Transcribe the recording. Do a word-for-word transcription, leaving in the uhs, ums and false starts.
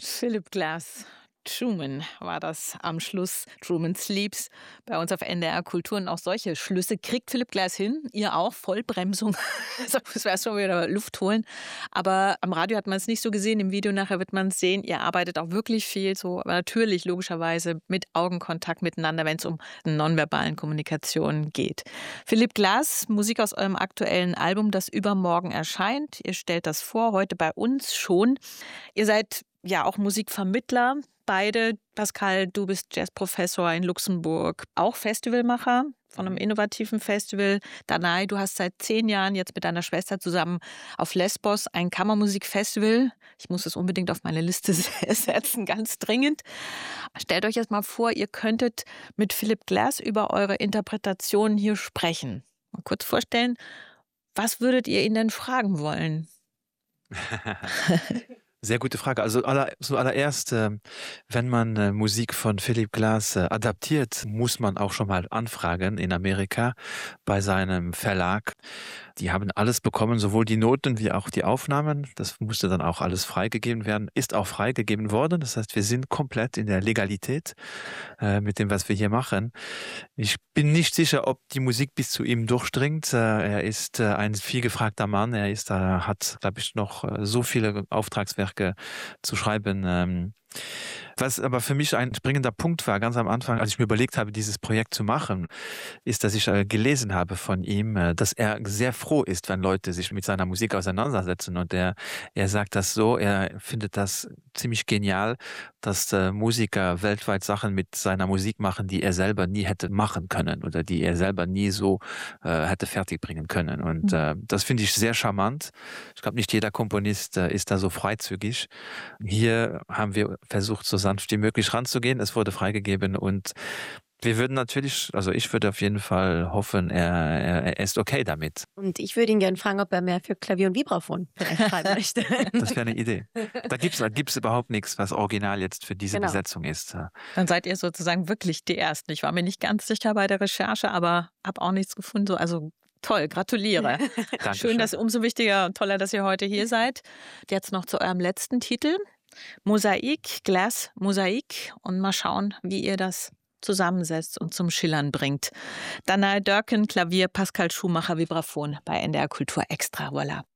Philip Glass. Truman war das am Schluss. Truman Sleeps bei uns auf N D R Kultur. Und auch solche Schlüsse kriegt Philip Glass hin. Ihr auch, Vollbremsung. Das wäre schon wieder Luft holen. Aber am Radio hat man es nicht so gesehen. Im Video nachher wird man es sehen. Ihr arbeitet auch wirklich viel so, aber natürlich logischerweise mit Augenkontakt miteinander, wenn es um nonverbalen Kommunikation geht. Philip Glass, Musik aus eurem aktuellen Album, das übermorgen erscheint. Ihr stellt das vor, heute bei uns schon. Ihr seid ja auch Musikvermittler. Beide, Pascal, du bist Jazzprofessor in Luxemburg, auch Festivalmacher von einem innovativen Festival. Danai, du hast seit zehn Jahren jetzt mit deiner Schwester zusammen auf Lesbos ein Kammermusikfestival. Ich muss es unbedingt auf meine Liste setzen, ganz dringend. Stellt euch jetzt mal vor, ihr könntet mit Philip Glass über eure Interpretationen hier sprechen. Mal kurz vorstellen, was würdet ihr ihn denn fragen wollen? Sehr gute Frage. Also aller, zuallererst, äh, wenn man äh, Musik von Philip Glass äh, adaptiert, muss man auch schon mal anfragen in Amerika bei seinem Verlag. Die haben alles bekommen, sowohl die Noten wie auch die Aufnahmen. Das musste dann auch alles freigegeben werden, ist auch freigegeben worden. Das heißt, wir sind komplett in der Legalität äh, mit dem, was wir hier machen. Ich bin nicht sicher, ob die Musik bis zu ihm durchdringt. Äh, er ist äh, ein vielgefragter Mann. Er ist, äh, hat, glaube ich, noch äh, so viele Auftragswerke zu schreiben. Ähm, was aber für mich ein springender Punkt war, ganz am Anfang, als ich mir überlegt habe, dieses Projekt zu machen, ist, dass ich äh, gelesen habe von ihm, äh, dass er sehr froh ist, wenn Leute sich mit seiner Musik auseinandersetzen. Und er, er sagt das so, er findet das ziemlich genial, dass äh, Musiker weltweit Sachen mit seiner Musik machen, die er selber nie hätte machen können oder die er selber nie so äh, hätte fertigbringen können. Und äh, das finde ich sehr charmant. Ich glaube, nicht jeder Komponist äh, ist da so freizügig. Hier haben wir versucht, so sanft wie möglich ranzugehen. Es wurde freigegeben und wir würden natürlich, also ich würde auf jeden Fall hoffen, er, er, er ist okay damit. Und ich würde ihn gerne fragen, ob er mehr für Klavier und Vibraphon vielleicht schreiben möchte. Das wäre eine Idee. Da gibt es da gibt's überhaupt nichts, was original jetzt für diese Genau. Besetzung ist. Dann seid ihr sozusagen wirklich die Ersten. Ich war mir nicht ganz sicher bei der Recherche, aber habe auch nichts gefunden. So, also toll, gratuliere. Schön, dass umso wichtiger und toller, dass ihr heute hier seid. Jetzt noch zu eurem letzten Titel. Mosaik, Glass, Mosaik. Und mal schauen, wie ihr das zusammensetzt und zum Schillern bringt. Danai Dörken, Klavier, Pascal Schumacher, Vibraphon bei N D R Kultur Extra. Voilà.